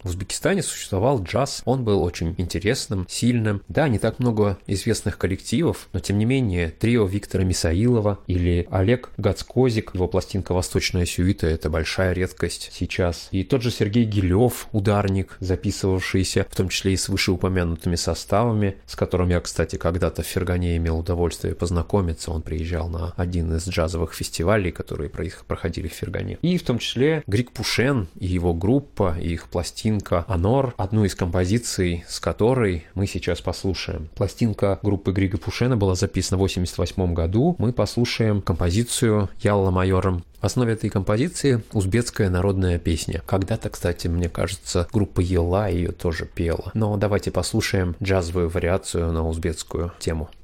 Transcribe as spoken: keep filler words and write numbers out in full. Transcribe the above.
В Узбекистане существовал джаз, он был очень интересным, сильным. Да, не так много известных коллективов, но тем не менее трио Виктора Мисаилова или Олег Гацкозик, его пластинка «Восточная сюита» — это большая редкость сейчас. И тот же Сергей Гилев, ударник, записывавшийся в том числе и с вышеупомянутыми составами, с которым я, кстати, когда-то в Фергане имел удовольствие познакомиться. Он приезжал на один из джазовых фестивалей, которые проходили в Фергане. И в том числе Григ Пушен и его группа, и их пластинка «Анор», одну из композиций, с которой мы сейчас послушаем. Пластинка группы Грига Пушена была записана в восемьдесят восьмом году. Мы послушаем композицию «Ялла майором». В основе этой композиции узбекская народная песня. Когда-то, кстати, мне кажется, группа Елла ее тоже пела. Но давайте послушаем джазовую вариацию на узбекскую тему.